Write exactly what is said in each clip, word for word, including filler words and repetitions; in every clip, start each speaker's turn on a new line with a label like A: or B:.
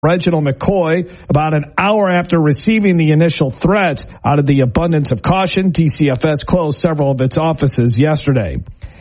A: Reginald McCoy, about an hour after receiving the initial threat. Out of the abundance of caution, D C F S closed several of its offices yesterday.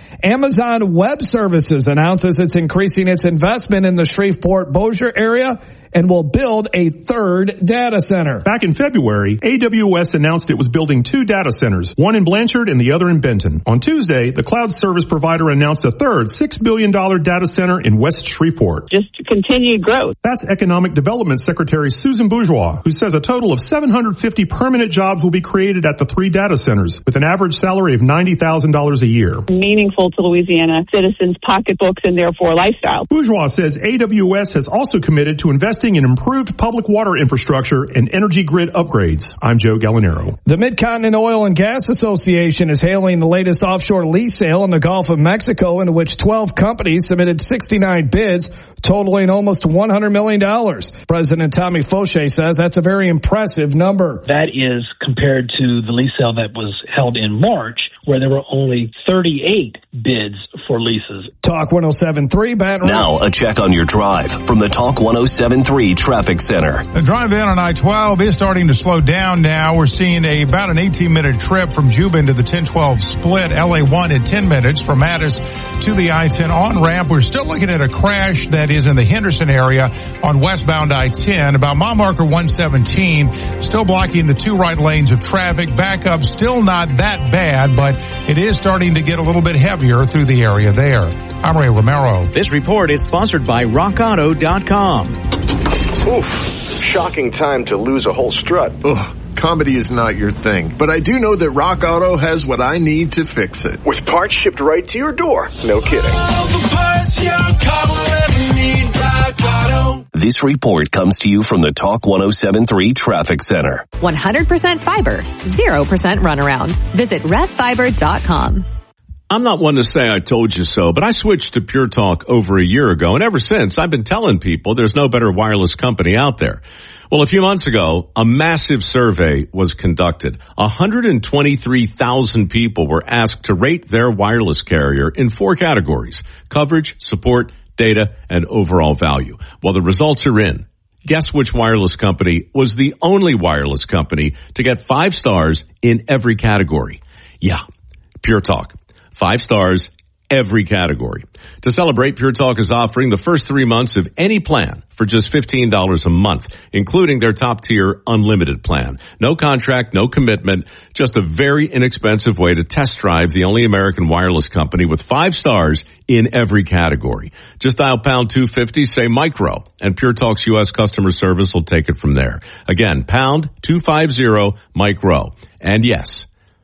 A: Amazon Web Services announces it's increasing its investment in the Shreveport-Bossier area and will build a third data center.
B: Back in February, A W S announced it was building two data centers, one in Blanchard and the other in Benton. On Tuesday, the cloud service provider announced a third six billion dollars data center in West Shreveport.
C: Just continued growth.
B: That's Economic Development Secretary Susan Bourgeois, who says a total of seven hundred fifty permanent jobs will be created at the three data centers, with an average salary of ninety thousand dollars a year.
C: Meaningful to Louisiana citizens' pocketbooks and therefore lifestyle.
B: Bourgeois says A W S has also committed to investing in improved public water infrastructure and energy grid upgrades. I'm Joe Gallinaro.
A: The Mid-Continent Oil and Gas Association is hailing the latest offshore lease sale in the Gulf of Mexico, in which twelve companies submitted sixty-nine bids, totaling almost one hundred million dollars. President Tommy Fauché says that's a very impressive number.
D: That is compared to the lease sale that was held in March, where there were only thirty-eight bids for leases.
A: Talk one oh seven point three, Baton Rouge.
E: Now a check on your drive from the Talk one oh seven point three Traffic Center.
F: The drive in on I twelve is starting to slow down now. We're seeing a, about an eighteen minute trip from Juba to the ten twelve split. L A one at ten minutes from Addis to the I ten on-ramp. We're still looking at a crash that is in the Henderson area on westbound I ten. About mile marker one seventeen, still blocking the two right lanes of traffic. Backup still not that bad, but it is starting to get a little bit heavier through the area there. I'm Ray Romero.
G: This report is sponsored by rock auto dot com.
H: Oof, shocking time to lose a whole strut.
I: Ugh, comedy is not your thing, but I do know that Rock Auto has what I need to fix it.
H: With parts shipped right to your door. No kidding.
J: All the parts your car will ever need, Rock Auto.
E: This report comes to you from the Talk one oh seven point three Traffic Center.
K: one hundred percent fiber, zero percent runaround. Visit rev fiber dot com.
L: I'm not one to say I told you so, but I switched to Pure Talk over a year ago, and ever since I've been telling people there's no better wireless company out there. Well, a few months ago, a massive survey was conducted. one hundred twenty-three thousand people were asked to rate their wireless carrier in four categories: coverage, support, data, and overall value. Well, the results are in. Guess which wireless company was the only wireless company to get five stars in every category? Yeah, Pure Talk. Five stars, every category. To celebrate, Pure Talk is offering the first three months of any plan for just fifteen dollars a month, including their top-tier unlimited plan. No contract, no commitment, just a very inexpensive way to test drive the only American wireless company with five stars in every category. Just dial pound two fifty, say micro, and Pure Talk's U S customer service will take it from there. Again, pound two fifty, micro. And yes,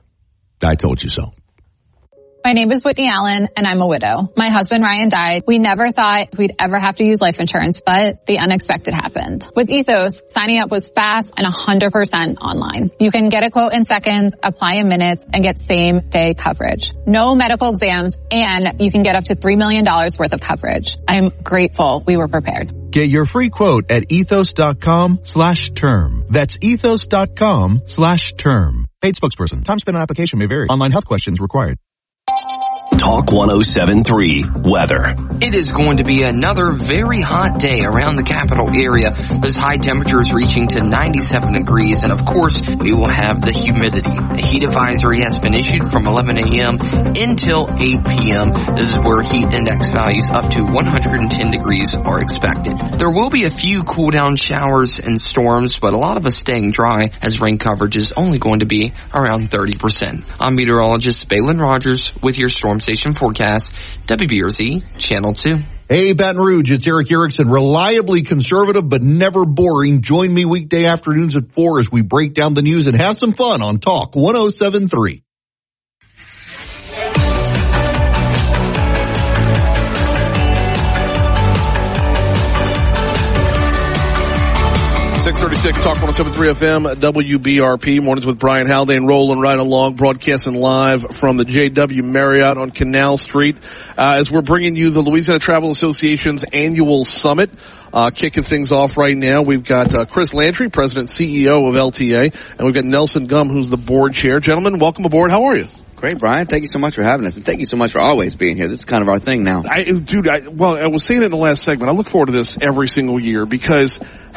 L: I told you so.
M: My name is Whitney Allen, and I'm a widow. My husband, Ryan, died. We never thought we'd ever have to use life insurance, but the unexpected happened. With Ethos, signing up was fast and one hundred percent online. You can get a quote in seconds, apply in minutes, and get same-day coverage. No medical exams, and you can get up to three million dollars worth of coverage. I'm grateful we were prepared.
N: Get your free quote at ethos.com slash term. That's ethos.com slash term. Paid spokesperson. Time spent on application may vary. Online health questions required.
E: Talk one oh seven point three Weather.
O: It is going to be another very hot day around the capital area. Those high temperatures reaching to ninety-seven degrees. And of course, we will have the humidity. A heat advisory has been issued from eleven a.m. until eight p.m. This is where heat index values up to one hundred ten degrees are expected. There will be a few cool down showers and storms, but a lot of us staying dry as rain coverage is only going to be around thirty percent. I'm meteorologist Balin Rogers with your storm station forecast, W B R Z Channel two.
I: Hey, Baton Rouge, it's Eric Erickson, reliably conservative but never boring. Join me weekday afternoons at four as we break down the news and have some fun on Talk one oh seven point three.
P: six thirty-six, Talk one oh seven point three F M, W B R P. Mornings with Brian Haldane, rolling right along, broadcasting live from the J W Marriott on Canal Street, uh, as we're bringing you the Louisiana Travel Association's annual summit. Uh, kicking things off right now, we've got uh, Chris Landry, President and C E O of L T A, and we've got Nelson Gum, who's the board chair. Gentlemen, welcome aboard. How are you?
Q: Great, Brian. Thank you so much for having us, and thank you so much for always being here. This is kind of our thing now.
P: I, dude, I, well, I was saying it in the last segment. I look forward to this every single year because